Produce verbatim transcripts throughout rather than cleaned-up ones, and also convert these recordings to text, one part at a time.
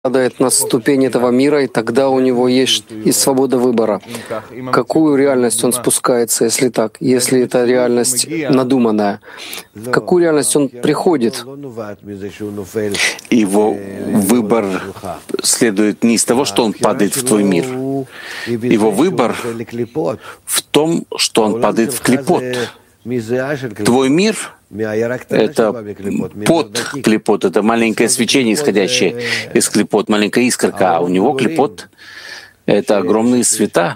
падает на ступень этого мира, и тогда у него есть и свобода выбора. Какую реальность он спускается, если так, если это реальность надуманная? В какую реальность он приходит? Его выбор следует не из того, что он падает в твой мир. Его выбор в том, что он падает в клипот. Твой мир — это под клипот, это маленькое свечение, исходящее из клипот, маленькая искорка, а у него клипот — это огромные света,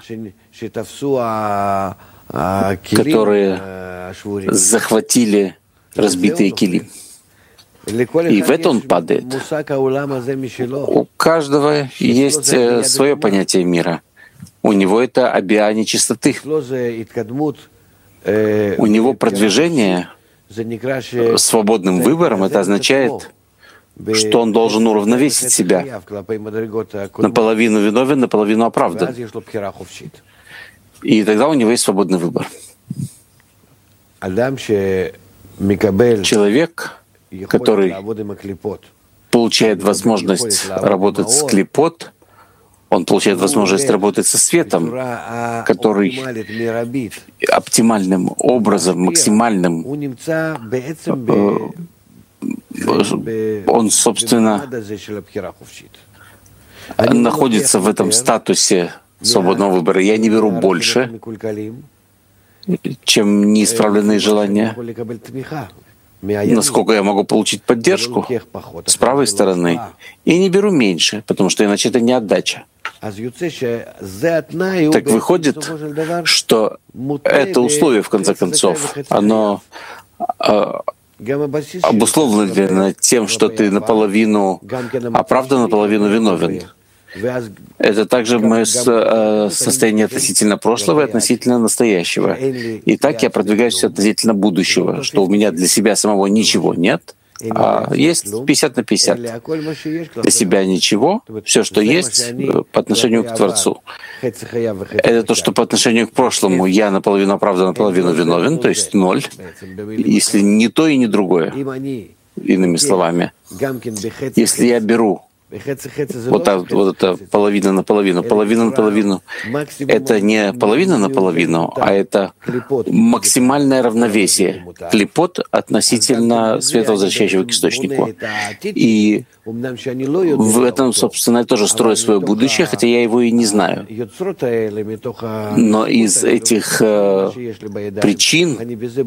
которые захватили разбитые кили. И в это он падает. У каждого есть свое понятие мира. У него это обиа нечистоты. У него продвижение свободным выбором, это означает, что он должен уравновесить себя. Наполовину виновен, наполовину оправдан. И тогда у него есть свободный выбор. Человек, который получает возможность работать с клипот, он получает возможность работать со светом, который оптимальным образом, максимальным, он, собственно, находится в этом статусе свободного выбора. Я не беру больше, чем неисправленные желания. Насколько я могу получить поддержку с правой стороны, и не беру меньше, потому что иначе это не отдача. Так выходит, что это условие, в конце концов, оно обусловлено тем, что ты наполовину оправдан, наполовину виновен. Это также мое состояние относительно прошлого и относительно настоящего. И так я продвигаюсь относительно будущего, что у меня для себя самого ничего нет, а есть пятьдесят на пятьдесят. Для себя ничего, все, что есть, по отношению к Творцу. Это то, что по отношению к прошлому я наполовину оправдан, наполовину виновен, то есть ноль, если не то и не другое. Иными словами, если я беру Вот, так, вот это половина на половину, половина на половину. Это не половина на половину, а это максимальное равновесие. Клипот относительно света, возвращающего к источнику. И в этом, собственно, я тоже строю свое будущее, хотя я его и не знаю. Но из этих э, причин,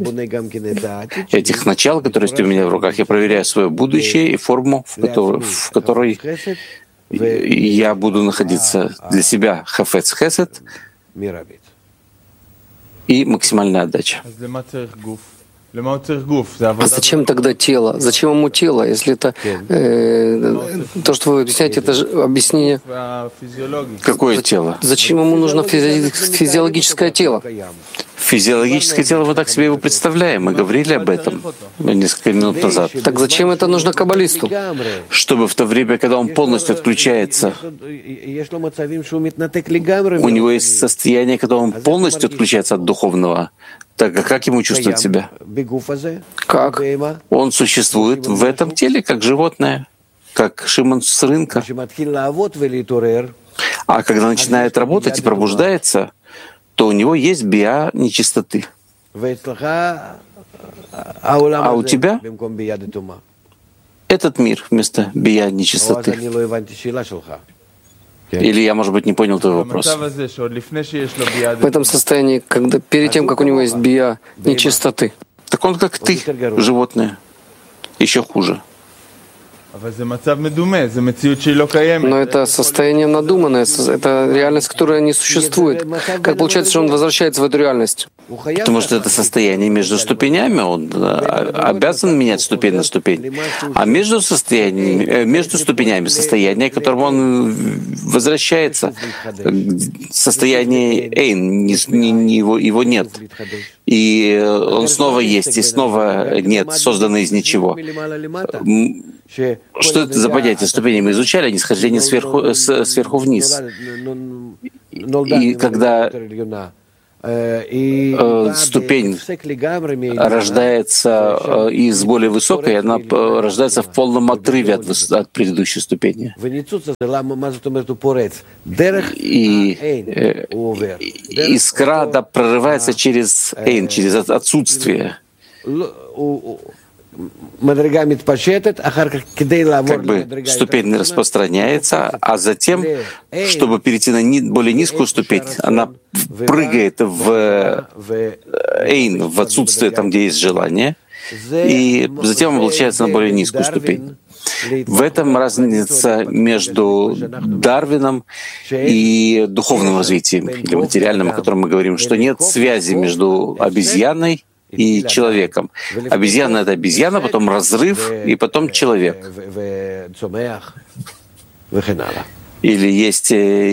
этих начал, которые есть у меня в руках, я проверяю свое будущее и форму, в которой, в которой я буду находиться для себя хафец хесед и максимальная отдача. А зачем тогда тело? Зачем ему тело, если это э, то, что вы объясняете, это же объяснение? Какое тело? Зачем ему нужно физи- физиологическое тело? Физиологическое тело мы так себе его представляем. Мы говорили об этом несколько минут назад. Так зачем это нужно каббалисту? Чтобы в то время, когда он полностью отключается, у него есть состояние, когда он полностью отключается от духовного. Так а как ему чувствовать себя? Как? Он существует в этом теле, как животное, как Шимон с рынка. А когда начинает работать и пробуждается, то у него есть биа нечистоты. А у тебя этот мир вместо биа нечистоты. Или я, может быть, не понял твой вопрос. В этом состоянии, когда перед тем, как у него есть биа нечистоты. Так он как ты, животное, еще хуже. Но это состояние надуманное, это реальность, которая не существует. Как получается, что он возвращается в эту реальность? Потому что это состояние между ступенями, он обязан менять ступень на ступень. А между, состояниями, между ступенями состояние, к которому он возвращается, состояние эйн, не, не, его, его нет. И он снова есть, и снова нет, созданный из ничего. Что это за понятие ступеней? Мы изучали нисхождение сверху, сверху вниз. И когда ступень рождается из более высокой, она рождается в полном отрыве от, от предыдущей ступени. И искра да, прорывается через эйн, через отсутствие. Как бы ступень распространяется, а затем, чтобы перейти на ни, более низкую ступень, она прыгает в эйн, в отсутствие там, где есть желание, и затем облачается на более низкую ступень. В этом разница между Дарвином и духовным развитием, или материальным, о котором мы говорим, что нет связи между обезьяной и человеком. Обезьяна — это обезьяна, потом разрыв, и потом человек. Или есть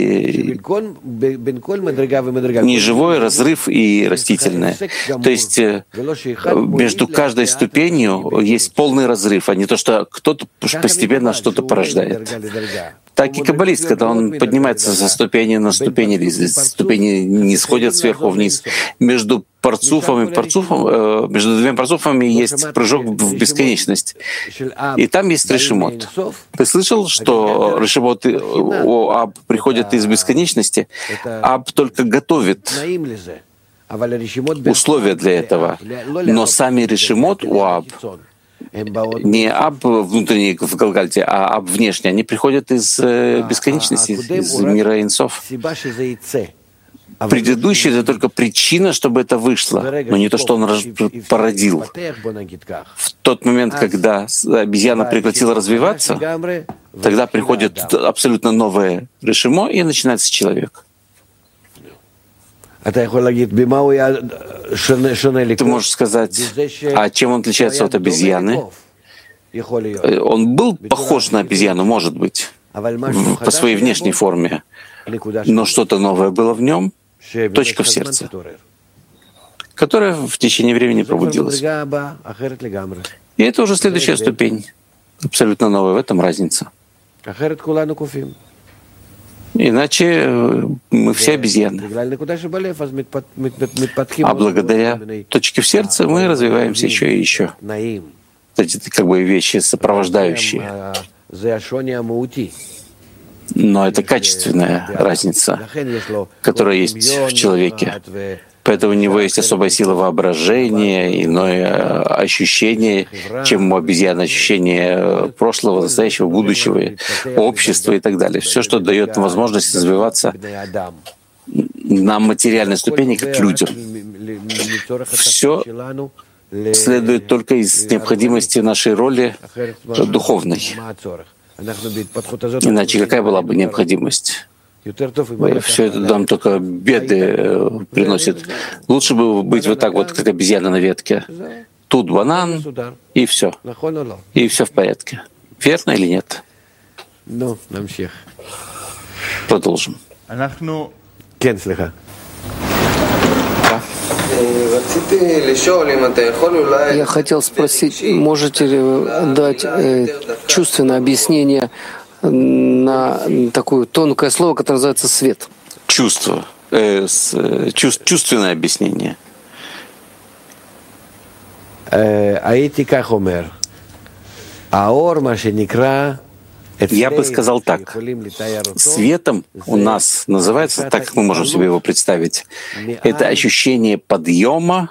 неживой разрыв и растительное. То есть между каждой ступенью есть полный разрыв, а не то, что кто-то постепенно что-то порождает. Так и каббалист, когда он поднимается со ступени на ступень, или ступени не сходят сверху вниз, между парцуфом и парцуфом, между двумя парцуфами есть прыжок в бесконечность. И там есть решимот. Ты слышал, что решимот у Аб приходят из бесконечности? Аб только готовит условия для этого. Но сами решимот у Аб, не Аб внутренний в Галгальте, а Аб внешний, они приходят из бесконечности, из мира Эйнсов. Предыдущий — это только причина, чтобы это вышло, но не то, что он породил. В тот момент, когда обезьяна прекратила развиваться, тогда приходит абсолютно новое решимо, и начинается человек. Ты можешь сказать, а чем он отличается от обезьяны? Он был похож на обезьяну, может быть, по своей внешней форме, но что-то новое было в нем, точка в сердце, которая в течение времени пробудилась. И это уже следующая ступень, абсолютно новая, в этом разница. Иначе мы все обезьяны. А благодаря точке в сердце мы развиваемся еще и еще. Эти как бы вещи сопровождающие. Но это качественная разница, которая есть в человеке. Поэтому у него есть особая сила воображения, иное ощущение, чем у обезьяны, ощущение прошлого, настоящего, будущего, общества и так далее. Все, что дает возможность развиваться на материальной ступени, как людям. Все следует только из необходимости нашей роли духовной. Иначе какая была бы необходимость? Все это нам только беды приносит. Лучше бы быть вот так вот, как обезьяна на ветке. Тут банан, и все. И все в порядке. Верно или нет? Продолжим. Я хотел спросить, можете ли вы дать э, чувственное объяснение на такое тонкое слово, которое называется свет? Чувство. Э, с, чувств, чувственное объяснение. Я бы сказал так. Светом у нас называется, так как мы можем себе его представить, это ощущение подъема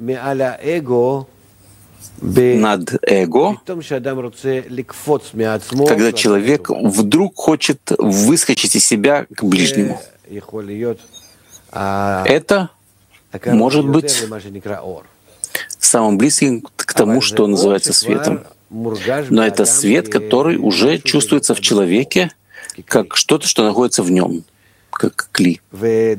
над эго, когда человек вдруг хочет выскочить из себя к ближнему. Это может быть самым близким к тому, что называется светом. Но это свет, который уже чувствуется в человеке как что-то, что находится в нем, как кли. И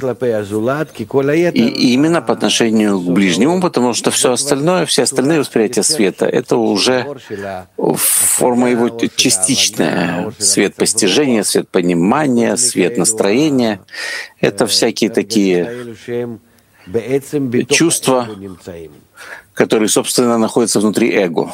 именно по отношению к ближнему, потому что все остальное, все остальные восприятия света — это уже форма его частичная. Свет постижения, свет понимания, свет настроения — это всякие такие чувства, которые, собственно, находятся внутри эго.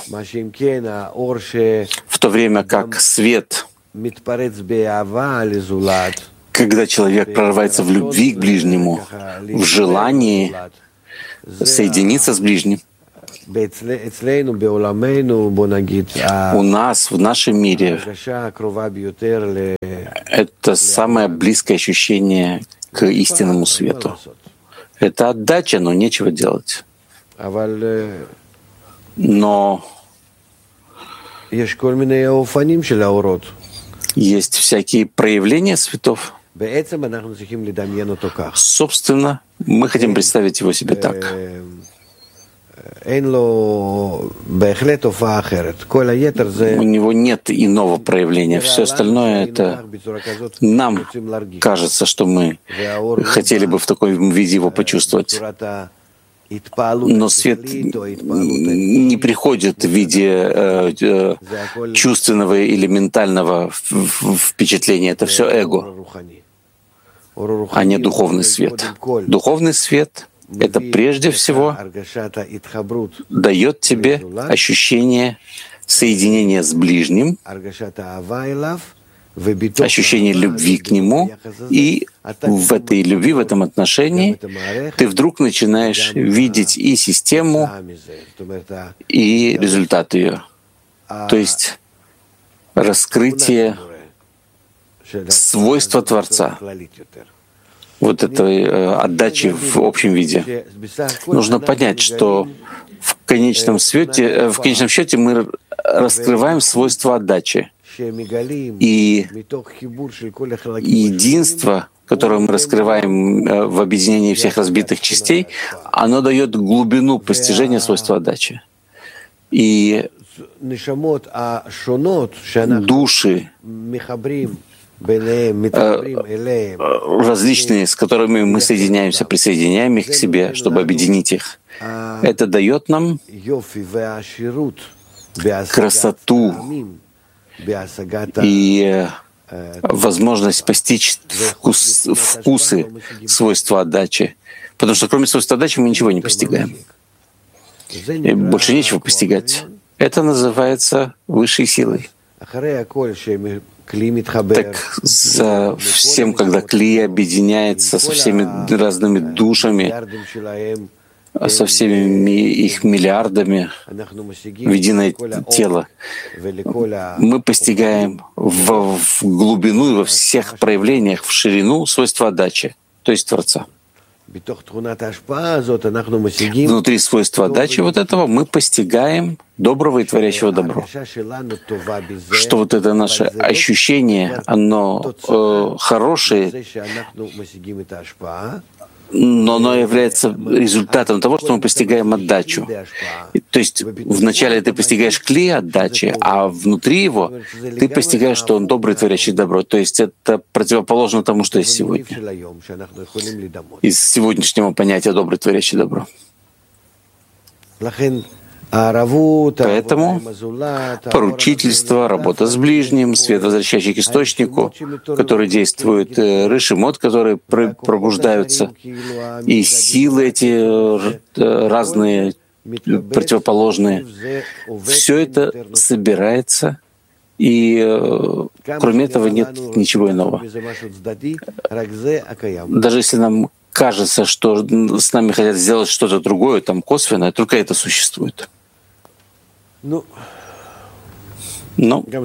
В то время как свет к когда человек прорывается в любви к ближнему, в желании соединиться с ближним, у нас, в нашем мире, это самое близкое ощущение к истинному свету. Это отдача, но нечего делать. Но есть всякие проявления светов. Собственно, мы хотим представить его себе так. У него нет иного проявления. Все остальное — это нам кажется, что мы хотели бы в таком виде его почувствовать. Но свет не приходит в виде э, э, чувственного или ментального впечатления. Это все эго, а не духовный свет. Духовный свет — это прежде всего дает тебе ощущение соединения с ближним, ощущение любви к нему, и в этой любви, в этом отношении ты вдруг начинаешь видеть и систему, и результат ее. То есть раскрытие свойства Творца, вот этой отдачи в общем виде. Нужно понять, что в конечном счете, в конечном счете мы раскрываем свойства отдачи. И единство, которое мы раскрываем в объединении всех разбитых частей, оно дает глубину постижения свойства отдачи. И души различные, с которыми мы соединяемся, присоединяем их к себе, чтобы объединить их, это дает нам красоту и возможность постичь вкус, вкусы свойства отдачи. Потому что кроме свойства отдачи мы ничего не постигаем. И больше нечего постигать. Это называется высшей силой. Так за всем, когда клей объединяется со всеми разными душами, со всеми их миллиардами в единое тело, мы постигаем в, в глубину и во всех проявлениях, в ширину свойства отдачи, то есть Творца. Внутри свойства отдачи вот этого мы постигаем доброго и творящего добро. Что вот это наше ощущение, оно э, хорошее, но оно является результатом того, что мы постигаем отдачу. То есть вначале ты постигаешь клей отдачи, а внутри его ты постигаешь, что он добрый, творящий добро. То есть это противоположно тому, что есть сегодня. Из сегодняшнего понятия добрый, творящий добро. Поэтому поручительство, работа с ближним, свет, возвращающий к источнику, который действует, ришимот, которые пробуждаются, и силы эти разные, противоположные, все это собирается, и кроме этого нет ничего иного. Даже если нам кажется, что с нами хотят сделать что-то другое, там косвенное, только это существует. Ну, и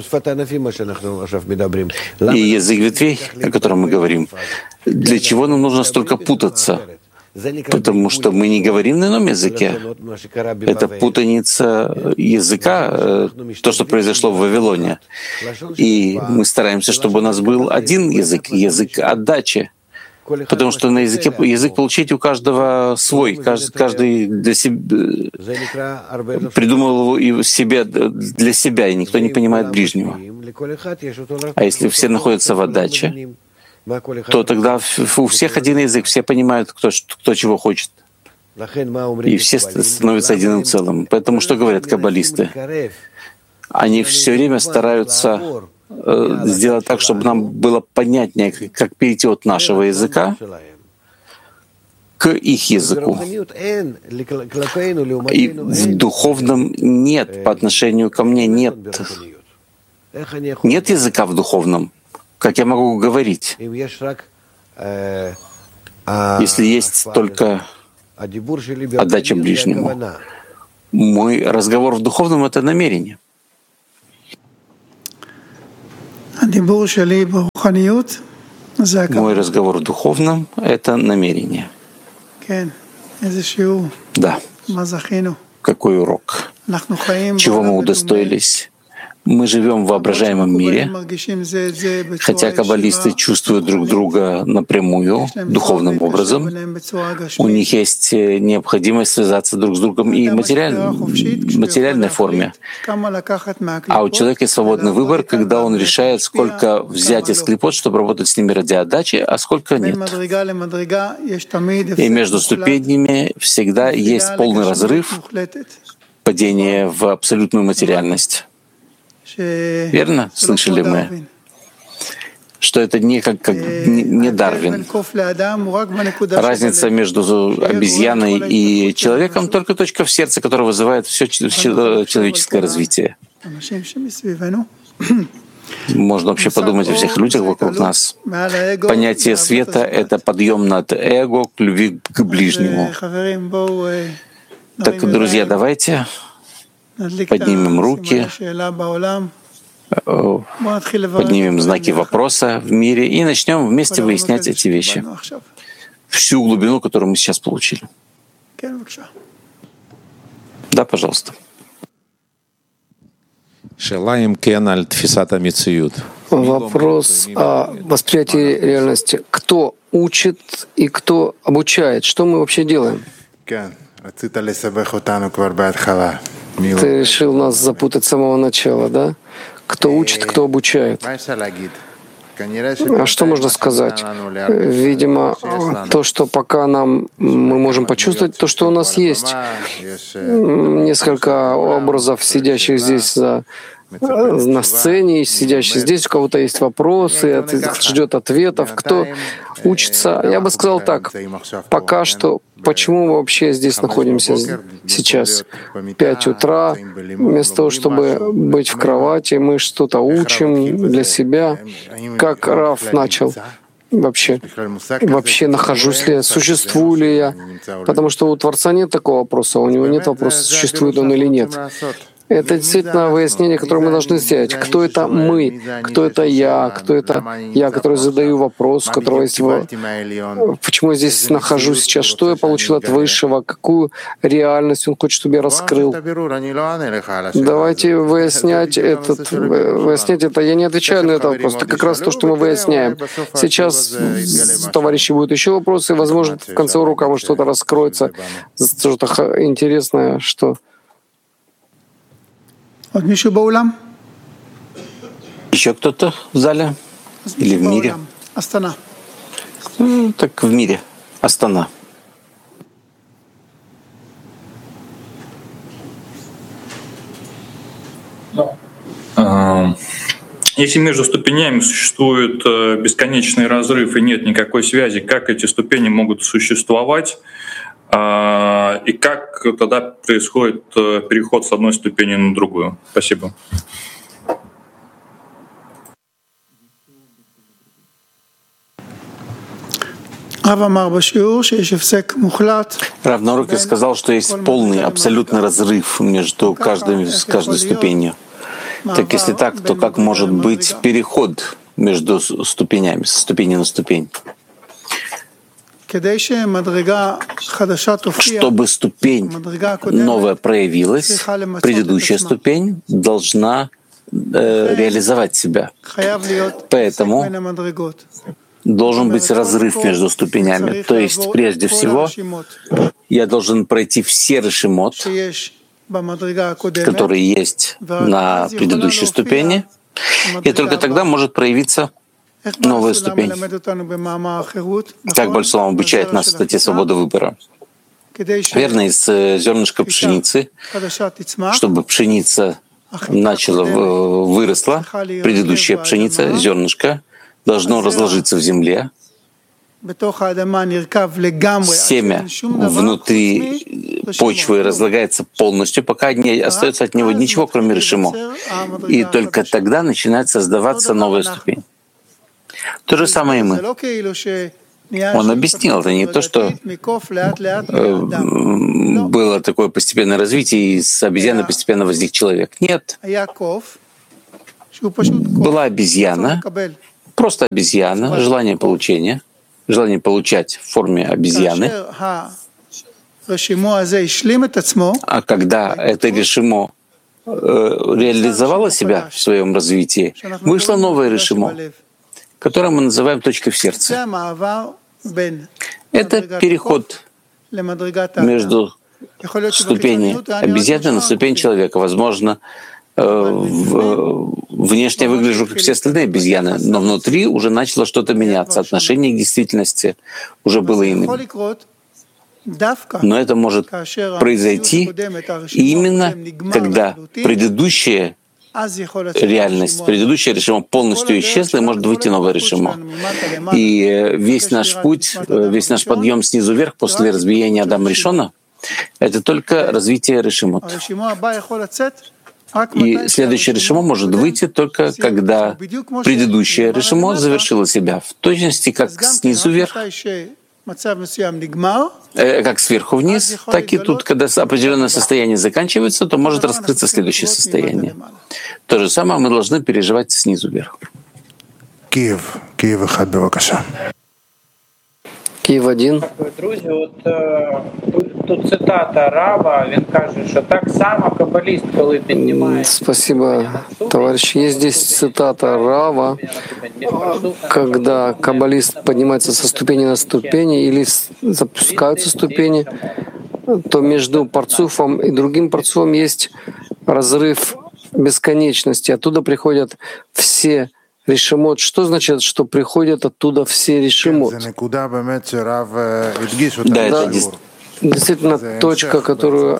язык ветвей, о котором мы говорим, для чего нам нужно столько путаться? Потому что мы не говорим на ином языке. Это путаница языка, то, что произошло в Вавилоне. И мы стараемся, чтобы у нас был один язык, язык отдачи. Потому что на языке язык получить у каждого свой, каждый, каждый для себя придумал его себе для себя, и никто не понимает ближнего. А если все находятся в отдаче, то тогда у всех один язык, все понимают, кто, кто чего хочет. И все становятся единым целым. Поэтому что говорят каббалисты? Они все время стараются сделать так, чтобы нам было понятнее, как перейти от нашего языка к их языку. И в духовном нет, по отношению ко мне нет. Нет языка в духовном. Как я могу говорить, если есть только отдача ближнему? Мой разговор в духовном — это намерение. Мой разговор в духовном — это намерение. Да. Какой урок? Чего мы удостоились? Мы живем в воображаемом мире, хотя каббалисты чувствуют друг друга напрямую, духовным образом. У них есть необходимость связаться друг с другом и в материаль... материальной форме. А у человека есть свободный выбор, когда он решает, сколько взять из клипот, чтобы работать с ними ради отдачи, а сколько нет. И между ступенями всегда есть полный разрыв, падение в абсолютную материальность. Верно? Слышали мы, что это не как, как не Дарвин. Разница между обезьяной и человеком — только точка в сердце, которая вызывает все человеческое развитие. Можно вообще подумать о всех людях вокруг нас. Понятие света — это подъем над эго к любви к ближнему. Так, друзья, давайте поднимем руки, поднимем знаки вопроса в мире и начнем вместе выяснять эти вещи. Всю глубину, которую мы сейчас получили. Да, пожалуйста. Вопрос о восприятии реальности. Кто учит и кто обучает? Что мы вообще делаем? Ты решил нас запутать с самого начала, да? Кто учит, кто обучает? А что можно сказать? Видимо, то, что пока нам мы можем почувствовать, то, что у нас есть. Несколько образов, сидящих здесь за на сцене, сидящий здесь, у кого-то есть вопросы, ждет ответов. Кто учится? Я бы сказал так, пока что, почему мы вообще здесь находимся сейчас? Пять утра, вместо того, чтобы быть в кровати, мы что-то учим для себя. Как Раф начал? Вообще, вообще нахожусь ли я, существую ли я? Потому что у Творца нет такого вопроса, у него нет вопроса, существует он или нет. Это действительно выяснение, которое мы должны сделать. Кто это мы? Кто это я? Кто это я, который задаю вопрос, у которого есть... Почему я здесь нахожусь сейчас? Что я получил от Высшего? Какую реальность Он хочет, чтобы я раскрыл? Давайте выяснять, этот, выяснять это. Я не отвечаю на этот вопрос. Это как раз то, что мы выясняем. Сейчас у товарищей будут еще вопросы. Возможно, в конце урока может что-то раскроется, что-то интересное, что... Еще кто-то в зале или в мире? Астана. Ну, так в мире. Астана. Если между ступенями существует бесконечный разрыв и нет никакой связи, как эти ступени могут существовать? И как тогда происходит переход с одной ступени на другую? Спасибо. Рав на уроке сказал, что есть полный, абсолютный разрыв между каждой, каждой ступенью. Так если так, то как может быть переход между ступенями, со ступени на ступень? Чтобы ступень новая проявилась, предыдущая ступень должна э, реализовать себя. Поэтому должен быть разрыв между ступенями. То есть, прежде всего, я должен пройти все решимот, которые есть на предыдущей ступени, и только тогда может проявиться новая ступень. Как Бальсулам обучает нас в статье «Свобода выбора». Верно, из зернышка пшеницы, чтобы пшеница начала, выросла, предыдущая пшеница, зернышко, должно разложиться в земле. Семя внутри почвы разлагается полностью, пока не остается от него ничего, кроме решимо. И только тогда начинает создаваться новая ступень. То же самое и мы. Он объяснил, это не то, что э, было такое постепенное развитие, и с обезьяны постепенно возник человек. Нет. Была обезьяна, просто обезьяна, желание получения, желание получать в форме обезьяны. А когда это решимо э, реализовало себя в своем развитии, вышло новое решимо, которое мы называем точкой в сердце. Это переход между ступеней обезьяны на ступень человека. Возможно, внешне я выгляжу, как все остальные обезьяны, но внутри уже начало что-то меняться. Отношение к действительности уже было иным. Но это может произойти именно когда предыдущая реальность, предыдущее решимо полностью исчезла, и может выйти новое решимо. И весь наш путь, весь наш подъем снизу вверх после разбиения Адама Ришона — это только развитие решимот. И следующее решимо может выйти только когда предыдущее решимо завершило себя, в точности как снизу вверх, как сверху вниз, так и тут, когда определенное состояние заканчивается, то может раскрыться следующее состояние. То же самое мы должны переживать снизу вверх. Киев, Киев один, бевакаша. Киев один. Друзі, от тут цитата Рава, він каже, що так само каббаліст, коли піднімає. Спасибо, товарищ. Есть здесь цитата Рава, когда каббалист поднимается со ступени на ступени или запускаются ступени, то между парцуфом и другим парцуфом есть разрыв бесконечности. Оттуда приходят все решимот. Что значит, что приходят оттуда все решимот? Да, это действительно точка, которую,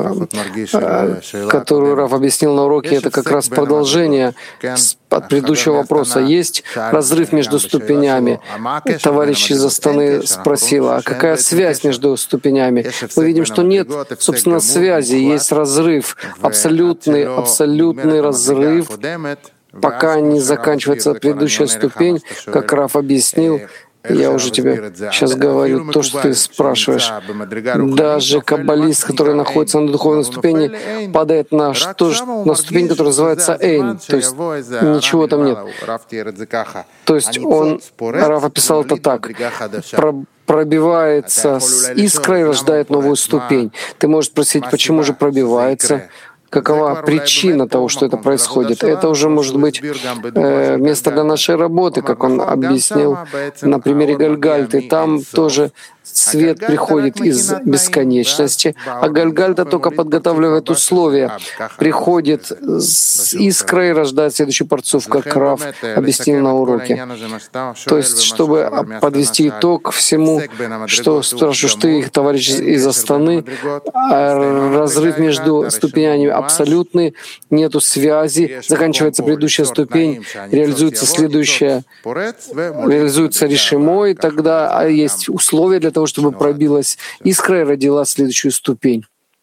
которую Рав объяснил на уроке, это как раз продолжение от предыдущего вопроса. Есть разрыв между ступенями. Товарищ из Астаны спросил, а какая связь между ступенями? Мы видим, что нет, собственно, связи, есть разрыв, абсолютный, абсолютный разрыв, пока не заканчивается предыдущая ступень, как Рав объяснил. Я уже тебе сейчас говорю то, что ты спрашиваешь. Даже каббалист, который находится на духовной ступени, падает на, что, на ступень, которая называется Эйн. То есть ничего там нет. То есть он, Рав описал это так, пробивается с искрой и рождает новую ступень. Ты можешь спросить, почему же пробивается? Какова причина того, что это происходит? Это уже может быть э, место для нашей работы, как он объяснил на примере Гальгальты. Там тоже свет приходит из бесконечности, а Гальгальта только подготавливает условия. Приходит с искрой и рождает следующий парцуф, как Рав объяснил на уроке. То есть, чтобы подвести итог всему, что спрашиваешь ты, товарищ из Астаны, разрыв между ступенями абсолютный, нету связи, заканчивается предыдущая ступень, реализуется следующая, реализуется решимо, и тогда есть условия для того, чтобы пробилась искра и родила следующую ступень.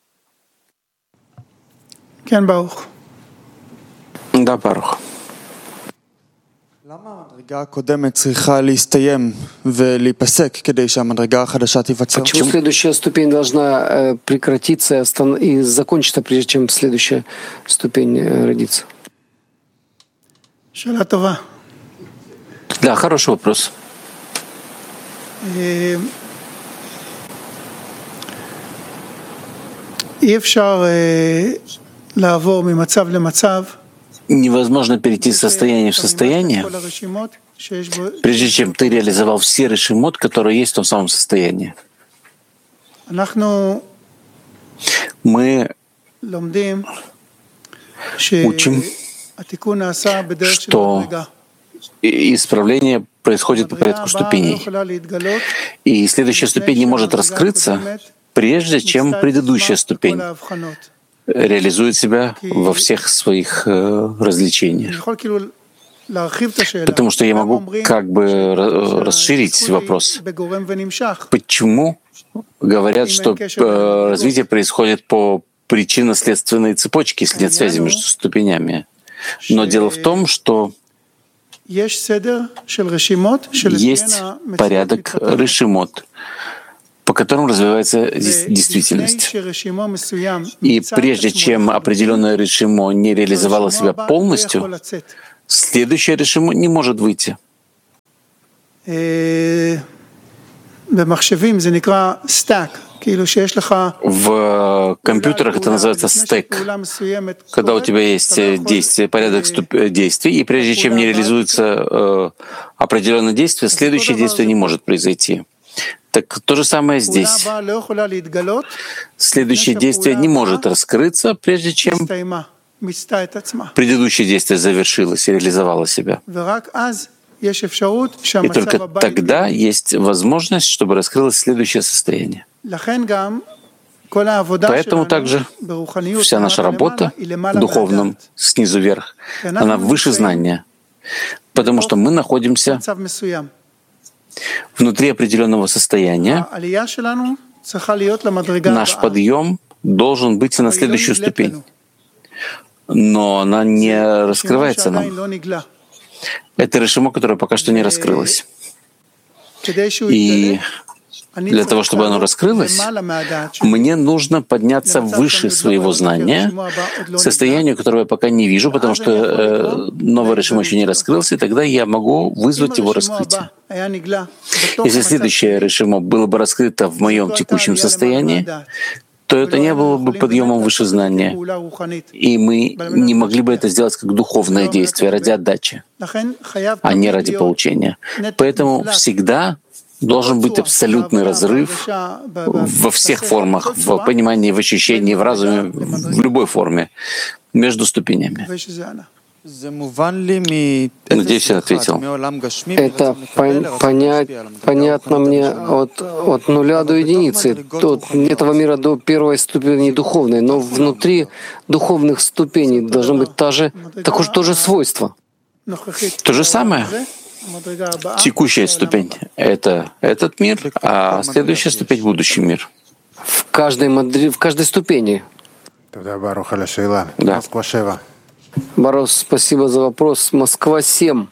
Да, Барух. Почему следующая ступень должна э, прекратиться и закончиться, прежде чем следующая ступень э, родится? Да, хороший вопрос. Невозможно перейти из состояния в состояние, прежде чем ты реализовал все решимот, которые есть в том самом состоянии. Мы учим, что исправление происходит по порядку ступеней. И следующая ступень не может раскрыться, прежде чем предыдущая ступень реализует себя во всех своих э, развлечениях. Потому что я могу как бы расширить вопрос. Почему говорят, что э, развитие происходит по причинно-следственной цепочке, если нет связи между ступенями? Но дело в том, что Есть порядок решимот, по которым развивается действительность. И прежде чем определенное решимо не реализовало себя полностью, следующее решимо не может выйти. В компьютерах это называется стек, когда у тебя есть действие, порядок действий, и прежде чем не реализуется э, определенное действие, следующее действие не может произойти. Так то же самое здесь. Следующее действие не может раскрыться, прежде чем предыдущее действие завершилось и реализовало себя. И только тогда есть возможность, чтобы раскрылось следующее состояние. Поэтому также вся наша работа в духовном, снизу вверх, она выше знания, потому что мы находимся внутри определенного состояния. Наш подъем должен быть на следующую ступень, но она не раскрывается нам. Это решимо, которое пока что не раскрылось. И для того, чтобы оно раскрылось, мне нужно подняться выше своего знания, к состоянию, которого я пока не вижу, потому что э, новое решимо еще не раскрылось, и тогда я могу вызвать его раскрытие. Если следующее решимо было бы раскрыто в моем текущем состоянии, то это не было бы подъемом выше знания, и мы не могли бы это сделать как духовное действие ради отдачи, а не ради получения. Поэтому всегда должен быть абсолютный разрыв во всех формах, в понимании, в ощущении, в разуме, в любой форме, между ступенями. Надеюсь, я ответил. Это пон- понять, понятно мне от, от нуля до единицы, от этого мира до первой ступени духовной, но внутри духовных ступеней должно быть та же, такое то же свойство. То же самое. Текущая ступень — это этот мир, а следующая ступень — будущий мир. В каждой, модри... в каждой ступени. Да. Борос, спасибо за вопрос. Москва семь.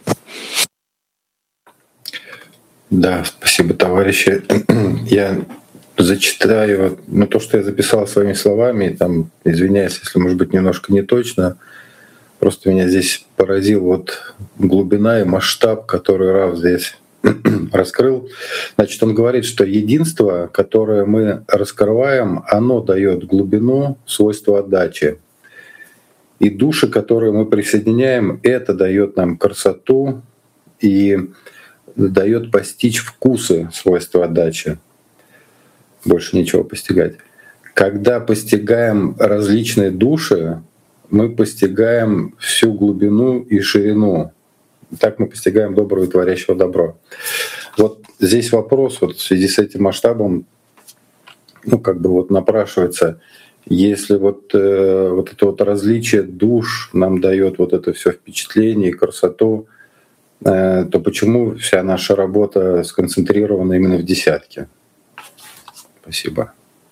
Да, спасибо, товарищи. Я зачитаю ну, то, что я записал своими словами, там, извиняюсь, если, может быть, немножко не точно. Просто меня здесь поразил вот глубина и масштаб, который Рав здесь раскрыл. Значит, он говорит, что единство, которое мы раскрываем, оно дает глубину, свойства отдачи. И души, которые мы присоединяем, это дает нам красоту и дает постичь вкусы, свойства отдачи. Больше ничего постигать. Когда постигаем различные души, мы постигаем всю глубину и ширину. Так мы постигаем доброго и творящего добро. Вот здесь вопрос вот в связи с этим масштабом, ну как бы вот напрашивается, если вот, э, вот это вот различие душ нам дает вот это все впечатление и красоту, э, то почему вся наша работа сконцентрирована именно в десятке? Спасибо.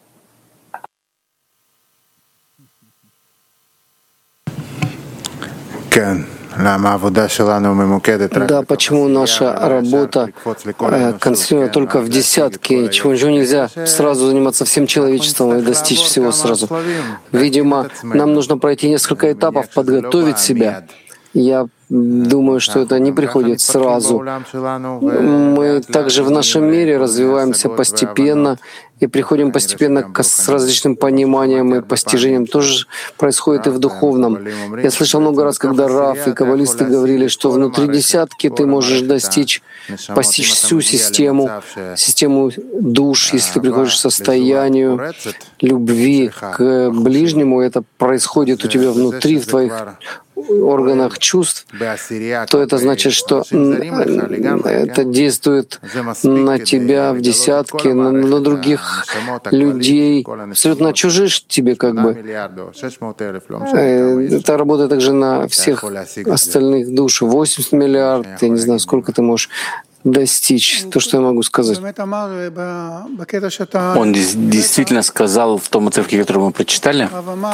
Да, почему наша работа концентрирована только в десятке? Чего ничего нельзя сразу заниматься всем человечеством и достичь всего сразу? Видимо, нам нужно пройти несколько этапов, подготовить себя. Я думаю, что это не приходит сразу. Мы также в нашем мире развиваемся постепенно и приходим постепенно к с различным пониманиям и постижениям. Тоже происходит и в духовном. Я слышал много раз, когда Рав и каббалисты говорили, что внутри десятки ты можешь достичь, постичь всю систему, систему душ, если ты приходишь к состоянию любви к ближнему, это происходит у тебя внутри, в твоих органах чувств, то это значит, что это действует на тебя в десятке, на, на других людей, абсолютно чужих тебе как бы. Это работает также на всех остальных душ. восемьдесят миллиардов, я не знаю, сколько ты можешь достичь, то, что я могу сказать. Он действительно сказал в том отрывке, который мы прочитали,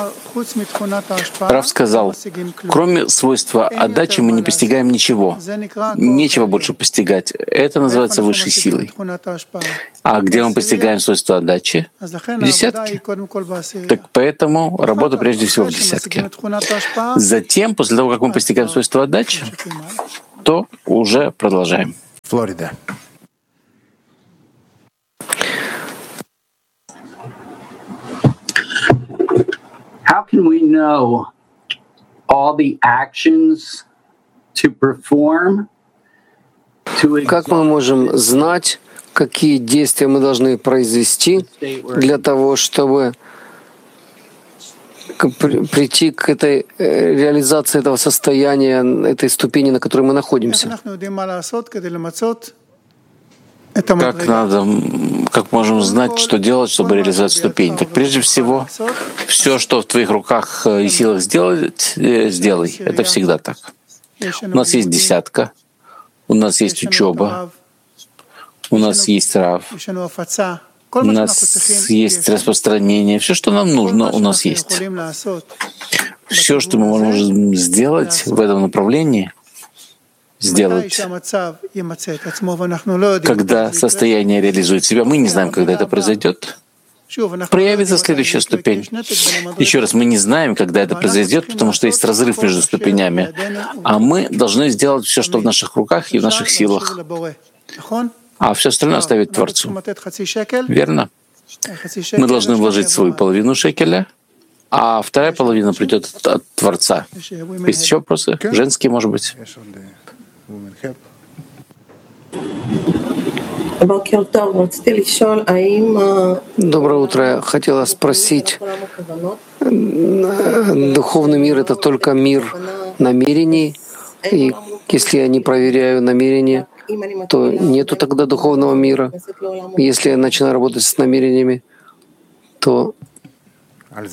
Рав сказал, кроме свойства отдачи мы не постигаем ничего, нечего больше постигать. Это называется высшей силой. А где мы постигаем свойство отдачи? В десятке. Так поэтому работа прежде всего в десятке. Затем, после того, как мы постигаем свойство отдачи, то уже продолжаем. Флорида. How can we know all the actions to perform to Как мы можем знать, какие действия мы должны произвести для того, чтобы прийти к этой реализации этого состояния, этой ступени, на которой мы находимся? Как надо, как можем знать, что делать, чтобы реализовать ступень? Так прежде всего, все, что в твоих руках и силах сделать, сделай. Это всегда так. У нас есть десятка, у нас есть учеба, у нас есть рав, у нас есть распространение. Все, что нам нужно, у нас есть. Все, что мы можем сделать в этом направлении, сделать. Когда состояние реализует себя, мы не знаем, когда это произойдет. Проявится следующая ступень. Еще раз, мы не знаем, когда это произойдет, потому что есть разрыв между ступенями. А мы должны сделать все, что в наших руках и в наших силах. А все остальное оставить Творцу. Верно? Мы должны вложить свою половину шекеля, а вторая половина придет от Творца. Есть еще вопросы? Женские, может быть? Доброе утро. Я хотела спросить, духовный мир — это только мир намерений, и если я не проверяю намерения, то нету тогда духовного мира. Если я начинаю работать с намерениями, то мы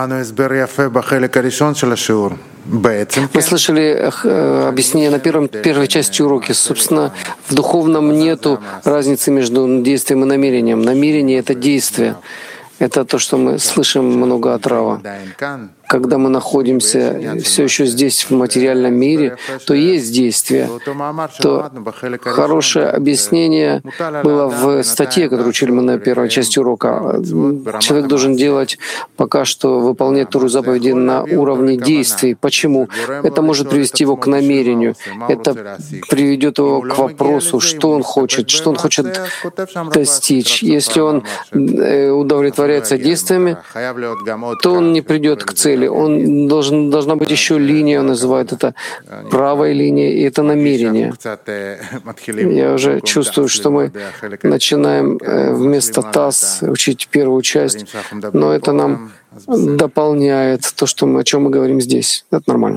слышали объяснение на первом, первой части урока. Собственно, в духовном нету разницы между действием и намерением. Намерение — это действие. Это то, что мы слышим много от Рава. Когда мы находимся все еще здесь, в материальном мире, то есть действие. То хорошее объяснение было в статье, которую учили мы на первой части урока. Человек должен делать пока что, выполнять Тору заповеди на уровне действий. Почему? Это может привести его к намерению. Это приведет его к вопросу, что он хочет, что он хочет достичь. Если он удовлетворяется действиями, то он не придет к цели. Он должен, должна быть еще линия, он называет это правой линией, и это намерение. Я уже чувствую, что мы начинаем вместо ТАСС учить первую часть, но это нам дополняет то, что мы, о чем мы говорим здесь. Это нормально.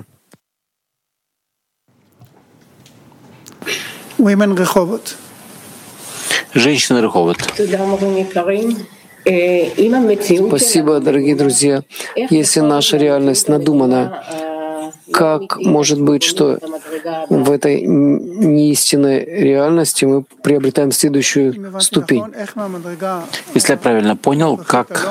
Женщины Реховот. Спасибо, дорогие друзья. Если наша реальность надумана, как может быть, что в этой неистинной реальности мы приобретаем следующую ступень? Если я правильно понял, как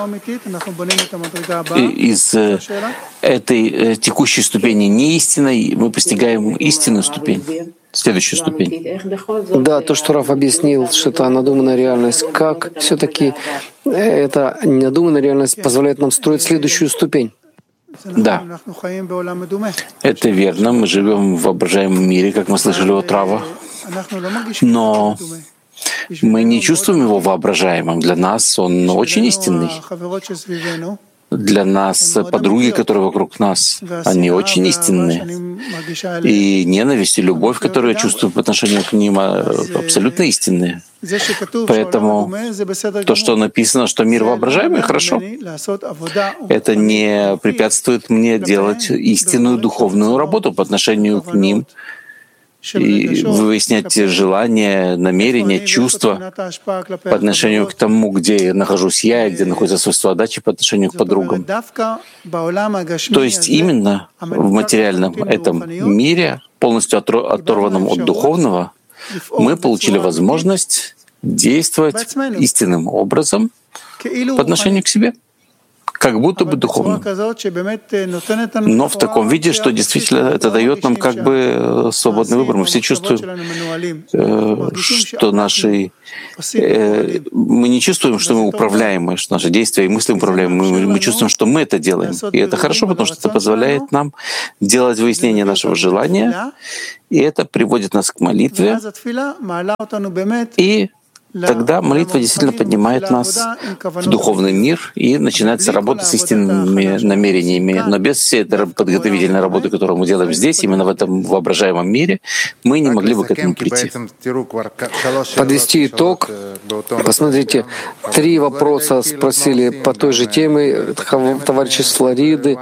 из этой текущей ступени неистинной мы постигаем истинную ступень? Следующую ступень. Да, то, что Рав объяснил, что это надуманная реальность, как все-таки эта надуманная реальность позволяет нам строить следующую ступень? Да, это верно. Мы живем в воображаемом мире, как мы слышали от Рава, но мы не чувствуем его воображаемым. Для нас он очень истинный. Для нас подруги, которые вокруг нас, они очень истинные. И ненависть и любовь, которую я чувствую по отношению к ним, абсолютно истинные. Поэтому то, что написано, что мир воображаемый, хорошо. Это не препятствует мне делать истинную духовную работу по отношению к ним, и выяснять желания, намерения, чувства по отношению к тому, где нахожусь я и где находится свойство отдачи по отношению к подругам. То есть именно в материальном этом мире, полностью оторванном от духовного, мы получили возможность действовать истинным образом по отношению к себе, как будто бы духовно. Но в таком виде, что действительно это дает нам как бы свободный выбор. Мы все чувствуем, что наши... Мы не чувствуем, что мы управляемы, что наши действия и мысли управляемы. Мы, мы чувствуем, что мы это делаем. И это хорошо, потому что это позволяет нам делать выяснение нашего желания, и это приводит нас к молитве, и тогда молитва действительно поднимает нас в духовный мир, и начинается работа с истинными намерениями. Но без всей этой подготовительной работы, которую мы делаем здесь, именно в этом воображаемом мире, мы не могли бы к этому прийти. Подвести итог. Посмотрите, три вопроса спросили по той же теме товарищи с Флориды,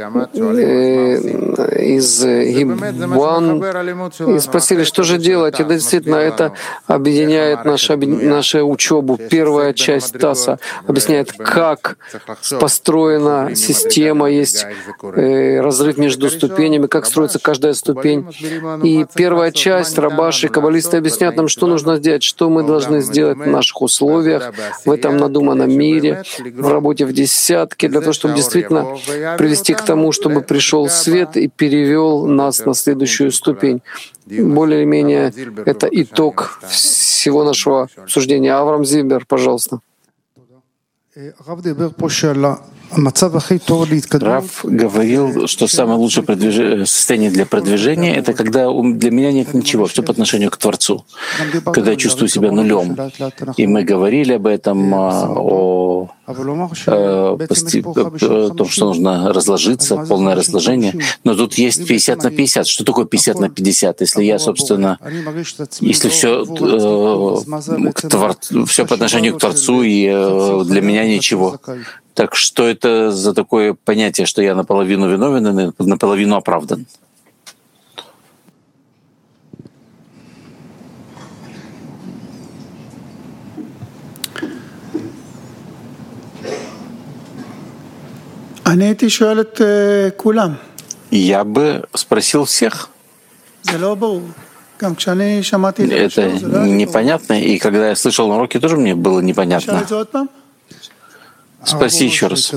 из Гиббан, и спросили, что же делать. И действительно, это объединяет наше нашу учебу. Первая часть ТАССа объясняет, как построена система, есть э, разрыв между ступенями, как строится каждая ступень. И первая часть, рабаши, каббалисты объясняют нам, что нужно сделать, что мы должны сделать в наших условиях, в этом надуманном мире, в работе в десятке, для того, чтобы действительно привести к тому, чтобы пришел свет и перевел нас на следующую ступень. Более-менее это итог всего нашего обсуждения. Авраам Зильбер, пожалуйста. Рав говорил, что самое лучшее продвиж... состояние для продвижения — это когда для меня нет ничего, все по отношению к Творцу, когда я чувствую себя нулем. И мы говорили об этом, о, о, о том, что нужно разложиться, полное разложение. Но тут есть пятьдесят на пятьдесят. Что такое пятьдесят на пятьдесят? Если я, собственно, если все, э, к твор... все по отношению к Творцу, и э, для меня ничего. Так что это за такое понятие, что я наполовину виновен и наполовину оправдан? Я бы спросил всех. Это непонятно, и когда я слышал на уроке, тоже мне было непонятно. Спроси еще раз.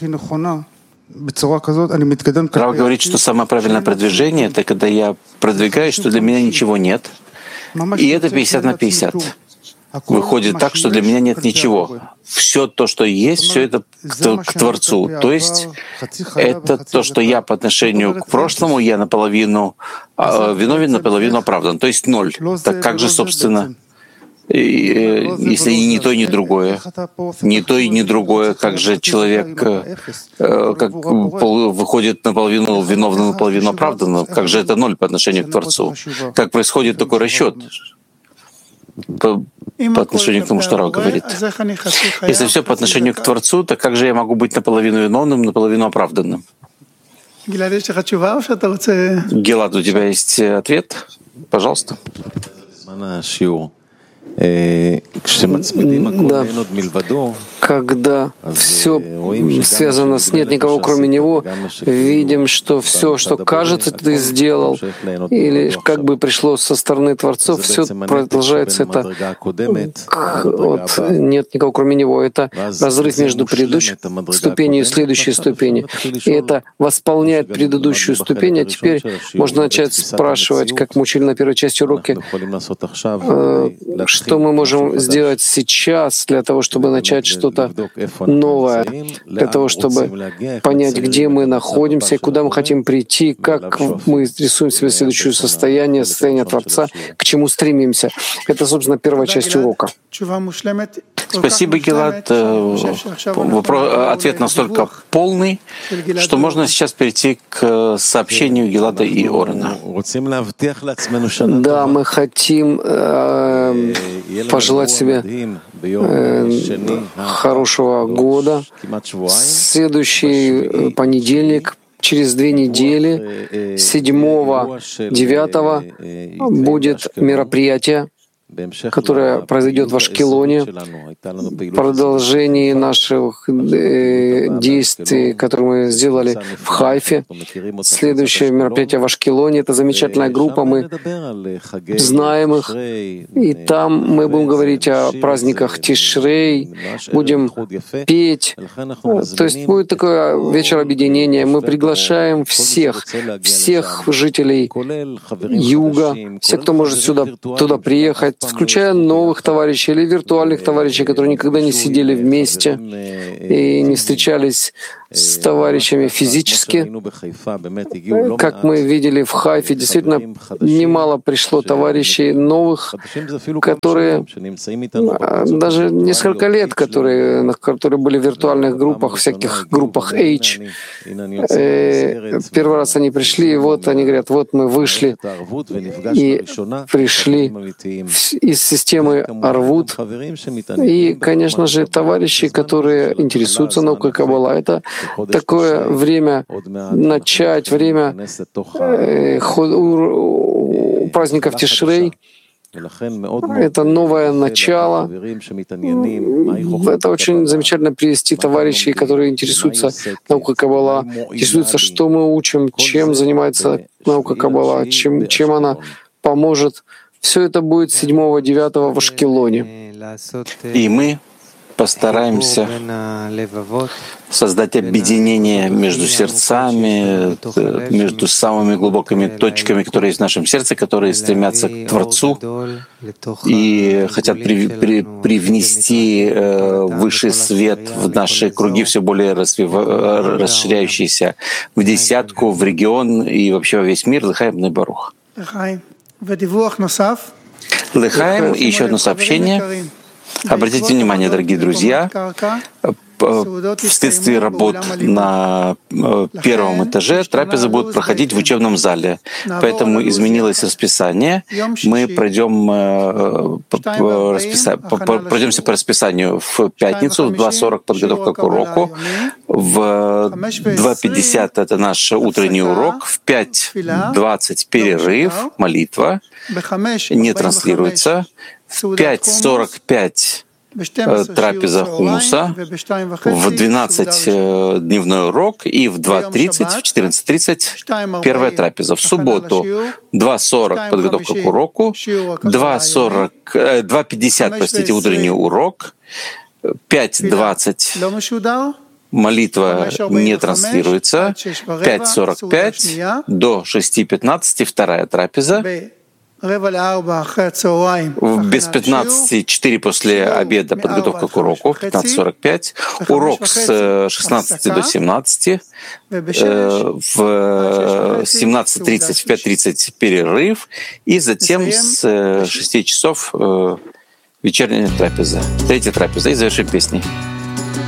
Рав говорит, что самое правильное продвижение — это когда я продвигаюсь, что для меня ничего нет, и это пятьдесят на пятьдесят. Выходит так, что для меня нет ничего. Все то, что есть, все это к, к Творцу. То есть это то, что я по отношению к прошлому, я наполовину э, виновен, наполовину оправдан. То есть ноль. Так как же, собственно, и, если и не то, и не другое, не то и не другое, как же человек э, как пол, выходит наполовину виновным, наполовину оправданным, как же это ноль по отношению к Творцу? Как происходит такой расчет по, по отношению к тому, что Рав говорит? Если все по отношению к Творцу, то как же я могу быть наполовину виновным, наполовину оправданным? Гилад, у тебя есть ответ? Пожалуйста. Да. Когда все связано с «нет никого, кроме него», видим, что все, что кажется, ты сделал, или как бы пришло со стороны Творцов, все продолжается это от «нет никого, кроме него». Это разрыв между предыдущей ступенью и следующей ступенью. И это восполняет предыдущую ступень, а теперь можно начать спрашивать, как мы учили на первой части уроки, что мы можем сделать сейчас для того, чтобы начать что-то новое, для того, чтобы понять, где мы находимся и куда мы хотим прийти, как мы рисуем себе следующее состояние, состояние Творца, к чему стремимся. Это, собственно, первая часть урока. Спасибо, Гилад. Ответ настолько полный, что можно сейчас перейти к сообщению Гилада и Орена. Да, мы хотим э, пожелать себе э, хорошего года. Следующий понедельник, через две недели, седьмого девятого будет мероприятие которая произойдет в Ашкелоне, в продолжении наших э, действий, которые мы сделали в Хайфе. Следующее мероприятие в Ашкелоне — это замечательная группа, мы знаем их, и там мы будем говорить о праздниках Тишрей, будем петь. То есть будет такой вечер объединения. Мы приглашаем всех, всех жителей Юга, всех, кто может сюда, туда приехать, включая новых товарищей или виртуальных товарищей, которые никогда не сидели вместе и не встречались с товарищами физически. Как мы видели в Хайфе, действительно немало пришло товарищей новых, которые даже несколько лет, которые, которые были в виртуальных группах, всяких группах H. Первый раз они пришли, и вот они говорят, вот мы вышли и пришли из системы Арвут. И, конечно же, товарищи, которые интересуются наукой Каббала, это такое время начать, время э, праздников Тишрей. Это новое начало. Это очень замечательно привести товарищей, которые интересуются наукой Каббала, интересуются, что мы учим, чем занимается наука Каббала, чем, чем она поможет. Все это будет седьмого-девятого в Ашкелоне. И мы постараемся создать объединение между сердцами, между самыми глубокими точками, которые есть в нашем сердце, которые стремятся к Творцу и хотят при, при, привнести э, высший свет в наши круги, все более развив, расширяющиеся в десятку, в регион и вообще во весь мир. Лехаим бней барух. Лехаим, и еще одно сообщение. Обратите внимание, дорогие друзья, вследствие работ на первом этаже трапезы будут проходить в учебном зале. Поэтому изменилось расписание. Мы пройдем, пройдемся по расписанию в пятницу, в два сорок подготовка к уроку, в два пятьдесят это наш утренний урок, в пять двадцать перерыв, молитва, не транслируется, в пять сорок пять трапеза хумуса, в двенадцать дневной урок и в два тридцать, в четырнадцать тридцать первая трапеза. В субботу два сорок подготовка к уроку, два сорок, два пятьдесят, простите, утренний урок, пять двадцать молитва не транслируется, пять сорок пять до шесть пятнадцать вторая трапеза, без пятнадцати четыре после обеда подготовка к уроку, пятнадцать сорок пять, урок с шестнадцати до семнадцати, в семнадцать тридцать, в пять тридцать перерыв, и затем с шести часов вечерняя трапеза, третья трапеза, и завершим песней.